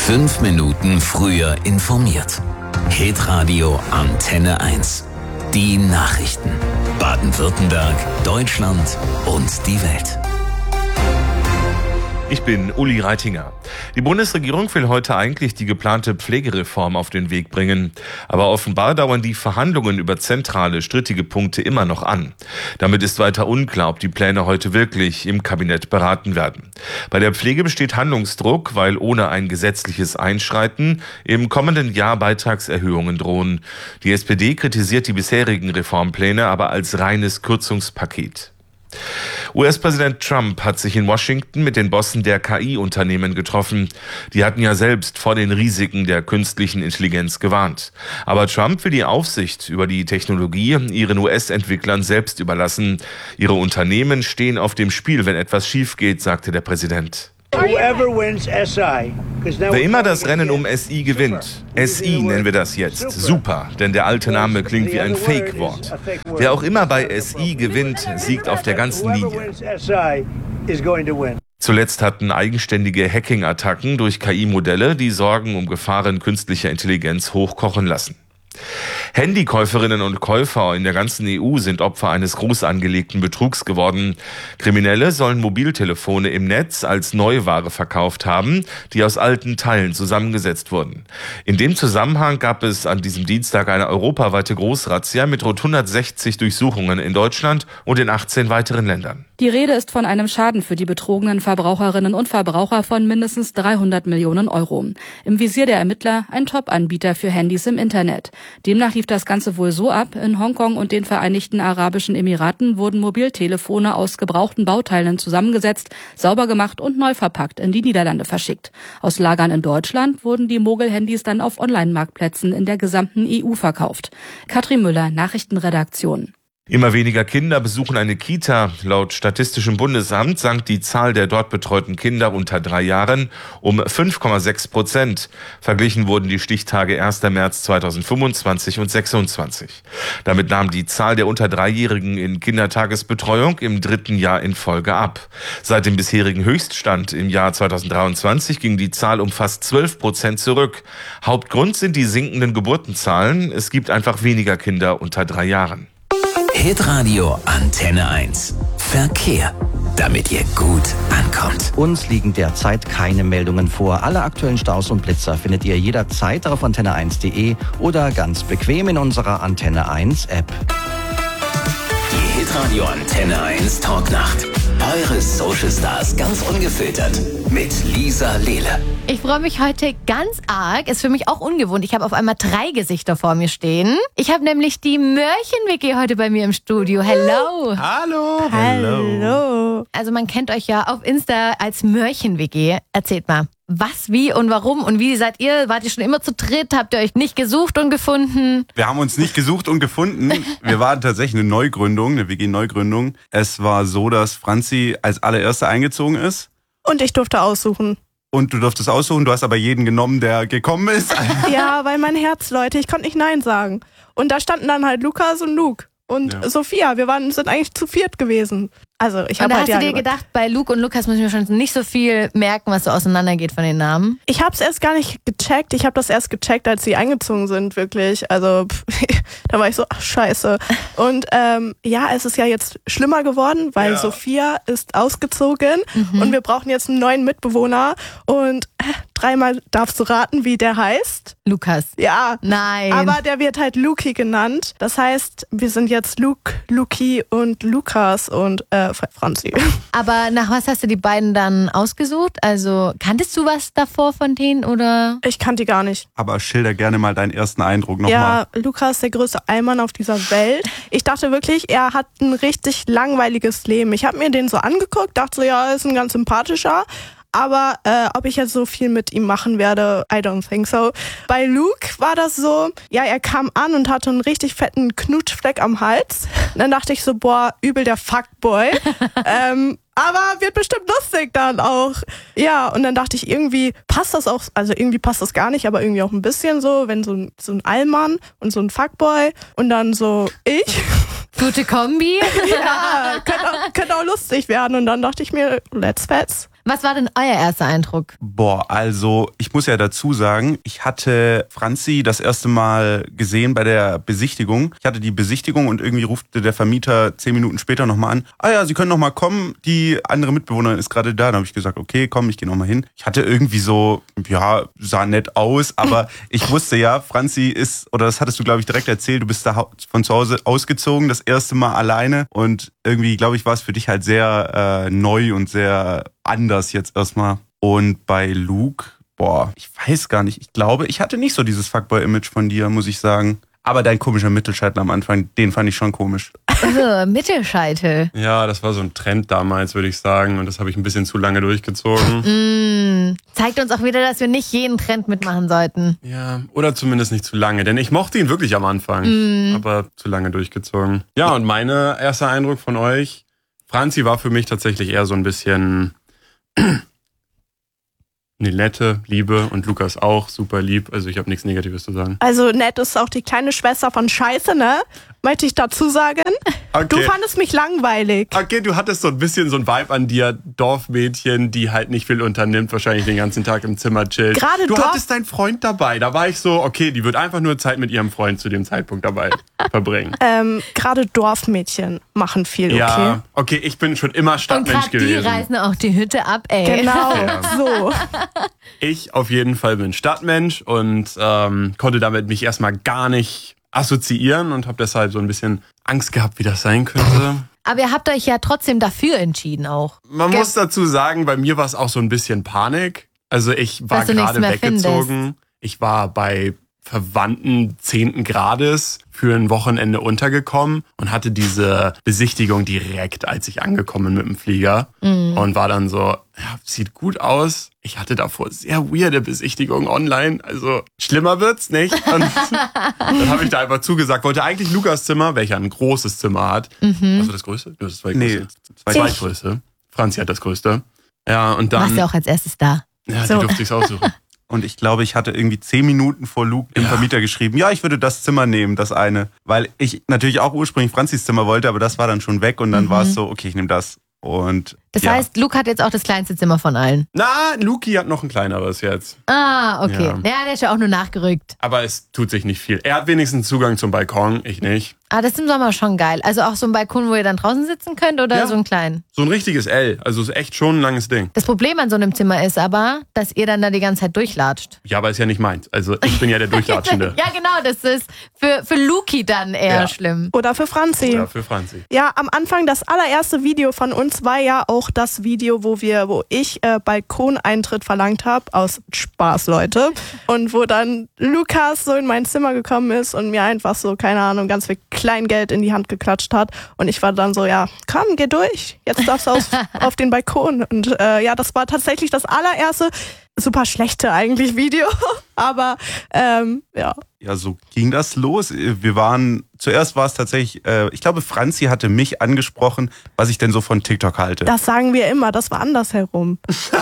5 Minuten früher informiert. Hitradio Antenne 1. Die Nachrichten. Baden-Württemberg, Deutschland und die Welt. Ich bin Uli Reitinger. Die Bundesregierung will heute eigentlich die geplante Pflegereform auf den Weg bringen. Aber offenbar dauern die Verhandlungen über zentrale, strittige Punkte immer noch an. Damit ist weiter unklar, ob die Pläne heute wirklich im Kabinett beraten werden. Bei der Pflege besteht Handlungsdruck, weil ohne ein gesetzliches Einschreiten im kommenden Jahr Beitragserhöhungen drohen. Die SPD kritisiert die bisherigen Reformpläne aber als reines Kürzungspaket. US-Präsident Trump hat sich in Washington mit den Bossen der KI-Unternehmen getroffen. Die hatten ja selbst vor den Risiken der künstlichen Intelligenz gewarnt. Aber Trump will die Aufsicht über die Technologie ihren US-Entwicklern selbst überlassen. Ihre Unternehmen stehen auf dem Spiel, wenn etwas schief geht, sagte der Präsident. Wer immer das Rennen um SI gewinnt, SI nennen wir das jetzt, super, denn der alte Name klingt wie ein Fake-Wort. Wer auch immer bei SI gewinnt, siegt auf der ganzen Linie. Zuletzt hatten eigenständige Hacking-Attacken durch KI-Modelle die Sorgen um Gefahren künstlicher Intelligenz hochkochen lassen. Handykäuferinnen und Käufer in der ganzen EU sind Opfer eines groß angelegten Betrugs geworden. Kriminelle sollen Mobiltelefone im Netz als Neuware verkauft haben, die aus alten Teilen zusammengesetzt wurden. In dem Zusammenhang gab es an diesem Dienstag eine europaweite Großrazzia mit rund 160 Durchsuchungen in Deutschland und in 18 weiteren Ländern. Die Rede ist von einem Schaden für die betrogenen Verbraucherinnen und Verbraucher von mindestens 300 Millionen Euro. Im Visier der Ermittler ein Top-Anbieter für Handys im Internet. Demnach lief das Ganze wohl so ab: In Hongkong und den Vereinigten Arabischen Emiraten wurden Mobiltelefone aus gebrauchten Bauteilen zusammengesetzt, sauber gemacht und neu verpackt in die Niederlande verschickt. Aus Lagern in Deutschland wurden die Mogel-Handys dann auf Online-Marktplätzen in der gesamten EU verkauft. Katrin Müller, Nachrichtenredaktion. Immer weniger Kinder besuchen eine Kita. Laut Statistischem Bundesamt sank die Zahl der dort betreuten Kinder unter 3 Jahren um 5,6%. Verglichen wurden die Stichtage 1. März 2025 und 2026. Damit nahm die Zahl der unter 3-Jährigen in Kindertagesbetreuung im 3. Jahr in Folge ab. Seit dem bisherigen Höchststand im Jahr 2023 ging die Zahl um fast 12% zurück. Hauptgrund sind die sinkenden Geburtenzahlen. Es gibt einfach weniger Kinder unter 3 Jahren. Hitradio Antenne 1. Verkehr. Damit ihr gut ankommt. Uns liegen derzeit keine Meldungen vor. Alle aktuellen Staus und Blitzer findet ihr jederzeit auf antenne1.de oder ganz bequem in unserer Antenne 1 App. Die Hitradio Antenne 1 Talknacht. Eure Social Stars ganz ungefiltert mit Lisa Lehle. Ich freue mich heute ganz arg. Ist für mich auch ungewohnt. Ich habe auf einmal 3 Gesichter vor mir stehen. Ich habe nämlich die Mörchen-WG heute bei mir im Studio. Hello. Hallo. Hallo. Also man kennt euch ja auf Insta als Mörchen-WG. Erzählt mal, was, wie und warum und wie seid ihr? Wart ihr schon immer zu dritt? Habt ihr euch nicht gesucht und gefunden? Wir haben uns nicht gesucht und gefunden. Wir waren tatsächlich eine Neugründung, eine WG-Neugründung. Es war so, dass Franzi als allererste eingezogen ist. Und ich durfte aussuchen. Und du durftest aussuchen, du hast aber jeden genommen, der gekommen ist. Ja, weil mein Herz, Leute, ich konnte nicht Nein sagen. Und da standen dann halt Lukas und Luke. Und Sophia, sind eigentlich zu 4 gewesen. Also ich habe halt hast du dir gedacht, bei Luke und Lukas müssen wir schon nicht so viel merken, was so auseinandergeht von den Namen? Ich habe es erst gar nicht gecheckt. Ich habe das erst gecheckt, als sie eingezogen sind, wirklich. Also da war ich so, ach scheiße. Und es ist ja jetzt schlimmer geworden, weil Sophia ist ausgezogen und wir brauchen jetzt einen neuen Mitbewohner. Und 3-mal darfst du raten, wie der heißt. Lukas. Ja. Nein. Aber der wird halt Luki genannt. Das heißt, wir sind jetzt Luke, Luki und Lukas und Franzi. Aber nach was hast du die beiden dann ausgesucht? Also kanntest du was davor von denen oder? Ich kannte die gar nicht. Aber schilder gerne mal deinen ersten Eindruck nochmal. Ja, Lukas, der größte Allmann auf dieser Welt. Ich dachte wirklich, er hat ein richtig langweiliges Leben. Ich habe mir den so angeguckt, dachte so, ja, er ist ein ganz sympathischer. Aber ob ich jetzt so viel mit ihm machen werde, I don't think so. Bei Luke war das so, ja, er kam an und hatte einen richtig fetten Knutschfleck am Hals. Und dann dachte ich so, boah, übel der Fuckboy. Aber wird bestimmt lustig dann auch. Ja, und dann dachte ich, irgendwie passt das auch, also irgendwie passt das gar nicht, aber irgendwie auch ein bisschen so, wenn so ein Allmann und so ein Fuckboy und dann so ich. Gute Kombi. Ja, könnte auch lustig werden. Und dann dachte ich mir, let's fetz. Was war denn euer erster Eindruck? Boah, also ich muss ja dazu sagen, ich hatte Franzi das erste Mal gesehen bei der Besichtigung. Ich hatte die Besichtigung und irgendwie rufte der Vermieter 10 Minuten später nochmal an. Ah ja, Sie können nochmal kommen, die andere Mitbewohnerin ist gerade da. Dann habe ich gesagt, okay, komm, ich gehe nochmal hin. Ich hatte irgendwie so, ja, sah nett aus, aber ich wusste ja, Franzi ist, oder das hattest du, glaube ich, direkt erzählt, du bist da von zu Hause ausgezogen, das erste Mal alleine und irgendwie, glaube ich, war es für dich halt sehr neu und sehr anders jetzt erstmal. Und bei Luke, boah, ich weiß gar nicht. Ich glaube, ich hatte nicht so dieses Fuckboy-Image von dir, muss ich sagen. Aber dein komischer Mittelscheitel am Anfang, den fand ich schon komisch. Also, Mittelscheitel. Ja, das war so ein Trend damals, würde ich sagen. Und das habe ich ein bisschen zu lange durchgezogen. Zeigt uns auch wieder, dass wir nicht jeden Trend mitmachen sollten. Ja, oder zumindest nicht zu lange. Denn ich mochte ihn wirklich am Anfang. Aber zu lange durchgezogen. Ja, und mein erster Eindruck von euch, Franzi war für mich tatsächlich eher so ein bisschen Nilette, Liebe und Lukas auch, super lieb. Also ich habe nichts Negatives zu sagen. Also nett ist auch die kleine Schwester von Scheiße, ne? Möchte ich dazu sagen. Okay. Du fandest mich langweilig. Okay, du hattest so ein bisschen so ein Vibe an dir, Dorfmädchen, die halt nicht viel unternimmt, wahrscheinlich den ganzen Tag im Zimmer chillt. Du hattest deinen Freund dabei, da war ich so, okay, die wird einfach nur Zeit mit ihrem Freund zu dem Zeitpunkt dabei verbringen. Gerade Dorfmädchen machen viel, okay? Ja, okay, ich bin schon immer Stadtmensch gewesen. Und die reißen auch die Hütte ab, ey. Genau, Ja. so. Ich auf jeden Fall bin Stadtmensch und konnte damit mich erstmal gar nicht assoziieren und habe deshalb so ein bisschen Angst gehabt, wie das sein könnte. Aber ihr habt euch ja trotzdem dafür entschieden auch. Man muss dazu sagen, bei mir war es auch so ein bisschen Panik. Also ich war Dass du nichts gerade mehr weggezogen. Ich war bei Verwandten 10. Grades für ein Wochenende untergekommen und hatte diese Besichtigung direkt, als ich angekommen mit dem Flieger und war dann so, ja, sieht gut aus. Ich hatte davor sehr weirde Besichtigungen online, also schlimmer wird's nicht. Und dann habe ich da einfach zugesagt, wollte eigentlich Lukas Zimmer, welcher ein großes Zimmer hat. Also das größte? Das zweitgrößte. Zweitgrößte. Franzi hat das größte. Ja, und dann. Warst du auch als erstes da? Ja, die durfte ich's aussuchen. Und ich glaube, ich hatte irgendwie 10 Minuten vor Luke dem Vermieter geschrieben, ja, ich würde das Zimmer nehmen, das eine. Weil ich natürlich auch ursprünglich Franzis Zimmer wollte, aber das war dann schon weg und dann war es so, okay, ich nehme das. Und Das heißt, Luke hat jetzt auch das kleinste Zimmer von allen. Na, Luki hat noch ein kleineres jetzt. Ah, okay. Ja. Ja, der ist ja auch nur nachgerückt. Aber es tut sich nicht viel. Er hat wenigstens Zugang zum Balkon, ich nicht. Ah, das ist im Sommer schon geil. Also auch so ein Balkon, wo ihr dann draußen sitzen könnt oder Ja. so einen kleinen? So ein richtiges L. Also ist echt schon ein langes Ding. Das Problem an so einem Zimmer ist aber, dass ihr dann da die ganze Zeit durchlatscht. Ja, aber ist ja nicht meins. Also ich bin ja der Durchlatschende. Ja, genau. Das ist für Luki dann eher Ja. schlimm. Oder für Franzi. Ja, für Franzi. Ja, am Anfang, das allererste Video von uns war ja auch das Video, wo ich Balkoneintritt verlangt habe, aus Spaß, Leute. Und wo dann Lukas so in mein Zimmer gekommen ist und mir einfach so, keine Ahnung, ganz viel Kleingeld in die Hand geklatscht hat. Und ich war dann so, ja, komm, geh durch. Jetzt darfst du auf den Balkon. Und ja, das war tatsächlich das allererste, super schlechte eigentlich Video. Aber ja. ja, so ging das los. Zuerst war es tatsächlich, ich glaube, Franzi hatte mich angesprochen, was ich denn so von TikTok halte. Das sagen wir immer, das war andersherum.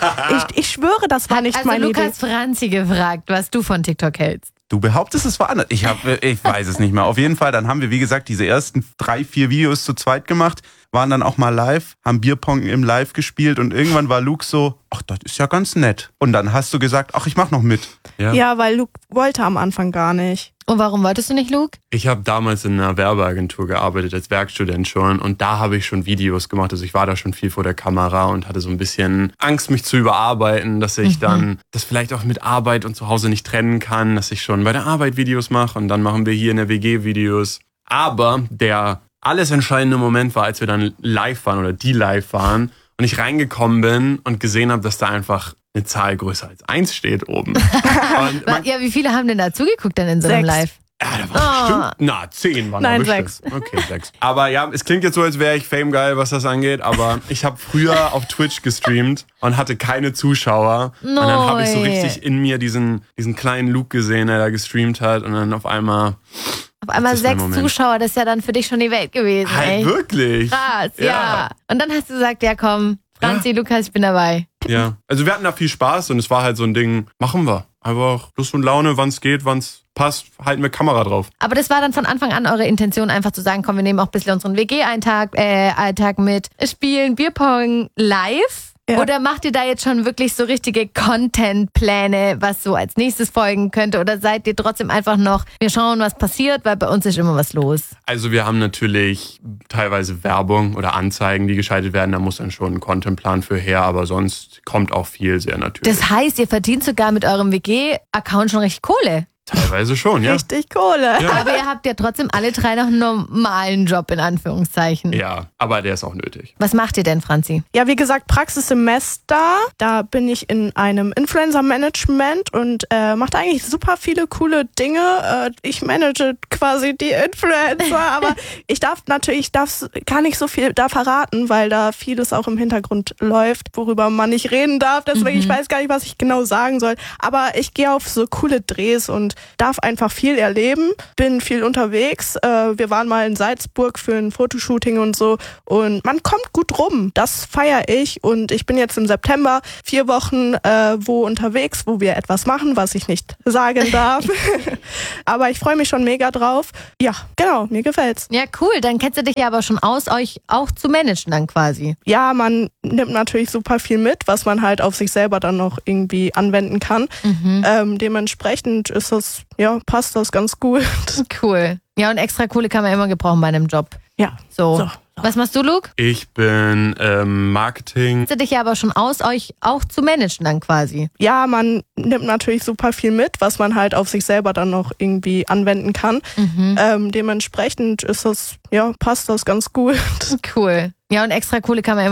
ich schwöre, das war nicht Also meine Idee. Lukas Franzi gefragt, was du von TikTok hältst. Du behauptest, es war anders. Ich weiß es nicht mehr. Auf jeden Fall, dann haben wir, wie gesagt, diese ersten 3-4 Videos zu zweit gemacht, waren dann auch mal live, haben Bierpong im Live gespielt und irgendwann war Luke so, ach, das ist ja ganz nett. Und dann hast du gesagt, ach, ich mach noch mit. Ja, weil Luke wollte am Anfang gar nicht. Und warum wolltest du nicht, Luke? Ich habe damals in einer Werbeagentur gearbeitet, als Werkstudent schon. Und da habe ich schon Videos gemacht. Also ich war da schon viel vor der Kamera und hatte so ein bisschen Angst, mich zu überarbeiten, dass ich dann das vielleicht auch mit Arbeit und zu Hause nicht trennen kann, dass ich schon bei der Arbeit Videos mache und dann machen wir hier in der WG Videos. Aber der alles entscheidende Moment war, als wir dann live waren oder die live waren und ich reingekommen bin und gesehen habe, dass da einfach eine Zahl größer als 1 steht oben. Und Ja, wie viele haben denn da zugeguckt dann in so einem 6. Live? ja, da war bestimmt, 10 waren Nein, da bestimmt. 6. Okay, 6. Aber ja, es klingt jetzt so, als wäre ich famegeil, was das angeht, aber ich habe früher auf Twitch gestreamt und hatte keine Zuschauer. Und dann habe ich so richtig in mir diesen kleinen Luke gesehen, der da gestreamt hat und dann auf einmal... Auf einmal Das ist mein 6 Moment. Zuschauer, das ist ja dann für dich schon die Welt gewesen, Halt ey. wirklich? Krass, ja. Und dann hast du gesagt, ja komm, Franzi, Lukas, ich bin dabei. Ja. Also wir hatten da viel Spaß und es war halt so ein Ding, machen wir. Einfach Lust und Laune, wann es geht, wann es passt, halten wir Kamera drauf. Aber das war dann von Anfang an eure Intention, einfach zu sagen, komm, wir nehmen auch ein bisschen unseren WG-Alltag mit, spielen Bierpong live. Ja. Oder macht ihr da jetzt schon wirklich so richtige Content-Pläne, was so als nächstes folgen könnte? Oder seid ihr trotzdem einfach noch, wir schauen, was passiert, weil bei uns ist immer was los? Also wir haben natürlich teilweise Werbung oder Anzeigen, die geschaltet werden. Da muss dann schon ein Contentplan für her, aber sonst kommt auch viel sehr natürlich. Das heißt, ihr verdient sogar mit eurem WG-Account schon richtig Kohle. Teilweise schon, ja. Richtig Kohle. Ja. Aber ihr habt ja trotzdem alle drei noch einen normalen Job, in Anführungszeichen. Ja, aber der ist auch nötig. Was macht ihr denn, Franzi? Ja, wie gesagt, Praxissemester. Da bin ich in einem Influencer-Management und mache da eigentlich super viele coole Dinge. Ich manage quasi die Influencer, aber ich darf gar nicht so viel da verraten, weil da vieles auch im Hintergrund läuft, worüber man nicht reden darf. Deswegen, ich weiß gar nicht, was ich genau sagen soll. Aber ich gehe auf so coole Drehs und darf einfach viel erleben, bin viel unterwegs. Wir waren mal in Salzburg für ein Fotoshooting und so und man kommt gut rum. Das feiere ich und ich bin jetzt im September 4 Wochen wo unterwegs, wo wir etwas machen, was ich nicht sagen darf. Aber ich freue mich schon mega drauf. Ja, genau, mir gefällt's. Ja, cool. Dann kennst du dich ja aber schon aus, euch auch zu managen dann quasi. Ja, man nimmt natürlich super viel mit, was man halt auf sich selber dann noch irgendwie anwenden kann. Dementsprechend ist das, ja, passt das ganz gut. Cool. Ja, und extra Kohle kann man immer gebrauchen bei einem Job. Ja. So. Was machst du, Luke? Ich bin Marketing. Kennst du dich ja aber schon aus, euch auch zu managen dann quasi. Ja, man nimmt natürlich super viel mit, was man halt auf sich selber dann noch irgendwie anwenden kann. Dementsprechend ist das, ja, passt das ganz gut. Cool. Ja, und extra Kohle kann man immer